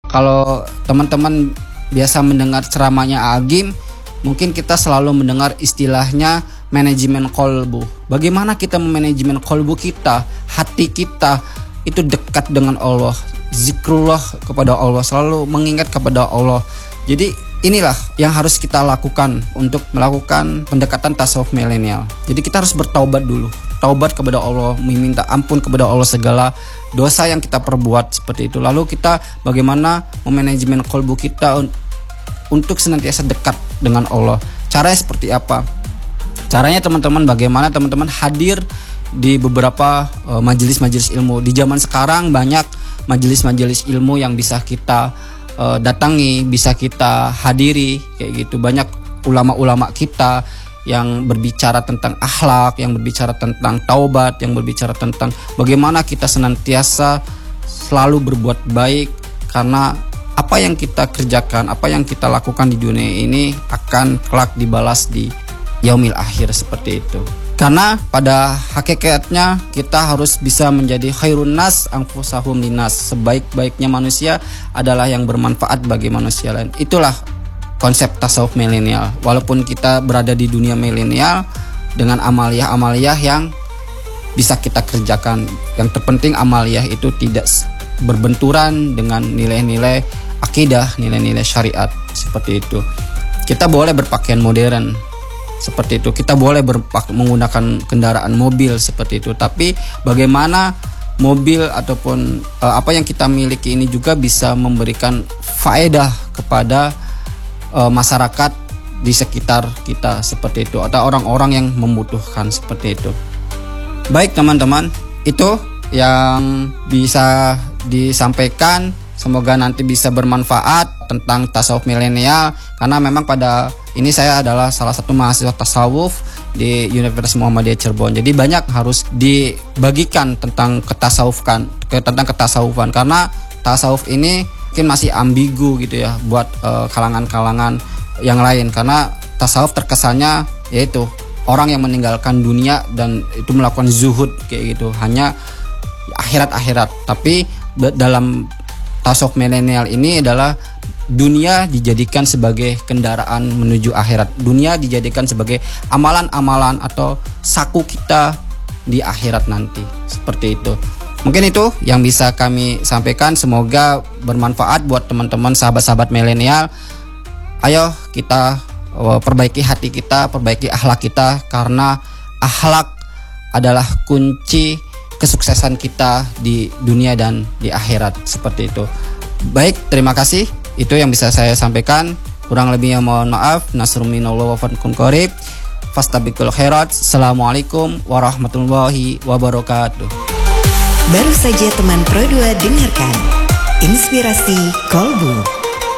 Kalau teman-teman biasa mendengar ceramahnya Agim, mungkin kita selalu mendengar istilahnya manajemen kolbu. Bagaimana kita memanajemen kolbu kita, hati kita itu dekat dengan Allah, zikrullah kepada Allah, selalu mengingat kepada Allah. Jadi inilah yang harus kita lakukan untuk melakukan pendekatan tasawuf milenial. Jadi kita harus bertaubat dulu, taubat kepada Allah, meminta ampun kepada Allah segala dosa yang kita perbuat seperti itu. Lalu kita bagaimana memanajemen kolbu kita untuk senantiasa dekat dengan Allah. Caranya seperti apa? Caranya teman-teman, bagaimana teman-teman hadir di beberapa majelis-majelis ilmu. Di zaman sekarang banyak majelis-majelis ilmu yang bisa kita datangi, bisa kita hadiri kayak gitu. Banyak ulama-ulama kita yang berbicara tentang akhlak, yang berbicara tentang taubat, yang berbicara tentang bagaimana kita senantiasa selalu berbuat baik, karena apa yang kita kerjakan, apa yang kita lakukan di dunia ini akan kelak dibalas di yaumil akhir seperti itu. Karena pada hakikatnya kita harus bisa menjadi khairun nas anfusahum linas. Sebaik-baiknya manusia adalah yang bermanfaat bagi manusia lain. Itulah konsep tasawuf milenial. Walaupun kita berada di dunia milenial dengan amaliyah-amaliyah yang bisa kita kerjakan. Yang terpenting amaliyah itu tidak berbenturan dengan nilai-nilai akidah, nilai-nilai syariat seperti itu. Kita boleh berpakaian modern seperti itu, kita boleh menggunakan kendaraan mobil seperti itu, tapi bagaimana mobil ataupun apa yang kita miliki ini juga bisa memberikan faedah kepada masyarakat di sekitar kita seperti itu, atau orang-orang yang membutuhkan seperti itu. Baik teman-teman, itu yang bisa disampaikan. Semoga nanti bisa bermanfaat tentang tasawuf milenial, karena memang pada ini saya adalah salah satu mahasiswa tasawuf di Universitas Muhammadiyah Cirebon. Jadi banyak harus dibagikan tentang ketasawufan, karena tasawuf ini mungkin masih ambigu gitu ya buat kalangan-kalangan yang lain, karena tasawuf terkesannya yaitu orang yang meninggalkan dunia dan itu melakukan zuhud kayak gitu, hanya akhirat-akhirat. Tapi dalam tasawuf milenial ini adalah dunia dijadikan sebagai kendaraan menuju akhirat. Dunia dijadikan sebagai amalan-amalan atau saku kita di akhirat nanti. Seperti itu. Mungkin itu yang bisa kami sampaikan. Semoga bermanfaat buat teman-teman sahabat-sahabat milenial. Ayo kita perbaiki hati kita, perbaiki akhlak kita, karena akhlak adalah kunci kesuksesan kita di dunia dan di akhirat seperti itu. Baik, terima kasih. Itu yang bisa saya sampaikan. Kurang lebihnya mohon maaf. Nasrun minallah wa fatkum qarib. Fastabiqul khairat. Assalamualaikum warahmatullahi wabarakatuh. Baru saja teman Pro 2 dengarkan Inspirasi Kolbu.